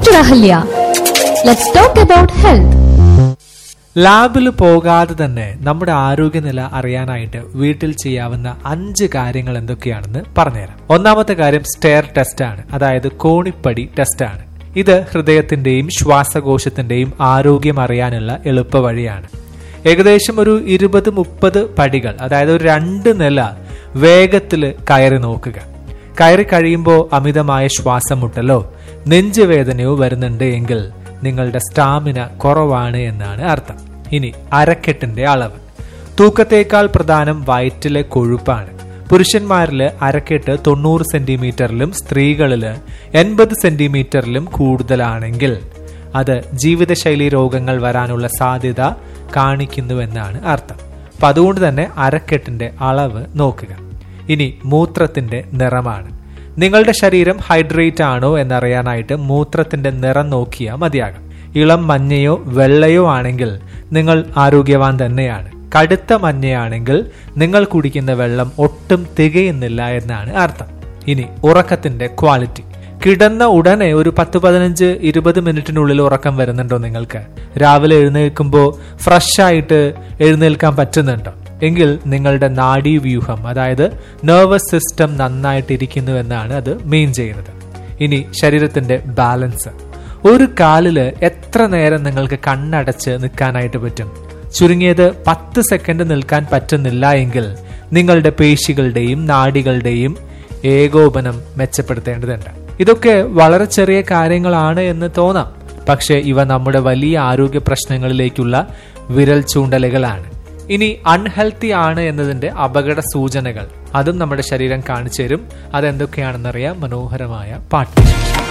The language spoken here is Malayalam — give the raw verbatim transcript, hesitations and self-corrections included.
Doctor Ahalya. Let's talk about health. ലാബിൽ പോകാതെ തന്നെ നമ്മുടെ ആരോഗ്യനില അറിയാനായിട്ട് വീട്ടിൽ ചെയ്യാവുന്ന അഞ്ച് കാര്യങ്ങൾ എന്തൊക്കെയാണെന്ന് പറഞ്ഞുതരാം. ഒന്നാമത്തെ കാര്യം സ്റ്റെയർ ടെസ്റ്റ് ആണ്, അതായത് കോണിപ്പടി ടെസ്റ്റ് ആണ്. ഇത് ഹൃദയത്തിന്റെയും ശ്വാസകോശത്തിന്റെയും ആരോഗ്യം അറിയാനുള്ള എളുപ്പ വഴിയാണ്. ഏകദേശം ഒരു ഇരുപത് മുപ്പത് പടികൾ, അതായത് ഒരു രണ്ട് നില വേഗത്തിൽ കയറി നോക്കുക. കയറി കഴിയുമ്പോൾ അമിതമായ ശ്വാസം മുട്ടലോ നെഞ്ചുവേദനയോ വരുന്നുണ്ട് എങ്കിൽ നിങ്ങളുടെ സ്റ്റാമിന കുറവാണ് എന്നാണ് അർത്ഥം. ഇനി അരക്കെട്ടിന്റെ അളവ്. തൂക്കത്തേക്കാൾ പ്രധാനം വയറ്റിലെ കൊഴുപ്പാണ്. പുരുഷന്മാരില് അരക്കെട്ട് തൊണ്ണൂറ് സെന്റിമീറ്ററിലും സ്ത്രീകളില് എൺപത് സെന്റിമീറ്ററിലും കൂടുതലാണെങ്കിൽ അത് ജീവിതശൈലി രോഗങ്ങൾ വരാനുള്ള സാധ്യത കാണിക്കുന്നുവെന്നാണ് അർത്ഥം. അപ്പൊ അതുകൊണ്ട് തന്നെ അരക്കെട്ടിന്റെ അളവ് നോക്കുക. ഇനി മൂത്രത്തിന്റെ നിറമാണ്. നിങ്ങളുടെ ശരീരം ഹൈഡ്രേറ്റ് ആണോ എന്നറിയാനായിട്ട് മൂത്രത്തിന്റെ നിറം നോക്കിയാൽ മതിയാകും. ഇളം മഞ്ഞയോ വെള്ളയോ ആണെങ്കിൽ നിങ്ങൾ ആരോഗ്യവാൻ തന്നെയാണ്. കടുത്ത മഞ്ഞയാണെങ്കിൽ നിങ്ങൾ കുടിക്കുന്ന വെള്ളം ഒട്ടും തികയുന്നില്ല എന്നാണ് അർത്ഥം. ഇനി ഉറക്കത്തിന്റെ ക്വാളിറ്റി. കിടന്ന ഉടനെ ഒരു പത്ത് പതിനഞ്ച് ഇരുപത് മിനിറ്റിനുള്ളിൽ ഉറക്കം വരുന്നുണ്ടോ നിങ്ങൾക്ക്? രാവിലെ എഴുന്നേൽക്കുമ്പോൾ ഫ്രഷ് ആയിട്ട് എഴുന്നേൽക്കാൻ പറ്റുന്നുണ്ടോ? എങ്കിൽ നിങ്ങളുടെ നാഡീവ്യൂഹം, അതായത് നെർവസ് സിസ്റ്റം നന്നായിട്ടിരിക്കുന്നു എന്നാണ് അത് മീൻ ചെയ്യുന്നത്. ഇനി ശരീരത്തിന്റെ ബാലൻസ്. ഒരു കാലില് എത്ര നേരം നിങ്ങൾക്ക് കണ്ണടച്ച് നിൽക്കാനായിട്ട് പറ്റും? ചുരുങ്ങിയത് പത്ത് സെക്കൻഡ് നിൽക്കാൻ പറ്റുന്നില്ല എങ്കിൽ നിങ്ങളുടെ പേശികളുടെയും നാഡികളുടെയും ഏകോപനം മെച്ചപ്പെടുത്തേണ്ടതുണ്ട്. ഇതൊക്കെ വളരെ ചെറിയ കാര്യങ്ങളാണ് എന്ന് തോന്നാം, പക്ഷെ ഇവ നമ്മുടെ വലിയ ആരോഗ്യ പ്രശ്നങ്ങളിലേക്കുള്ള വിരൽ ചൂണ്ടലുകളാണ്. ഇനി അൺഹെൽത്തി ആണ് എന്നതിന്റെ അപകട സൂചനകൾ അതും നമ്മുടെ ശരീരം കാണിച്ചു തരും. അതെന്തൊക്കെയാണെന്നറിയാം മനോഹരമായ പാട്ട്.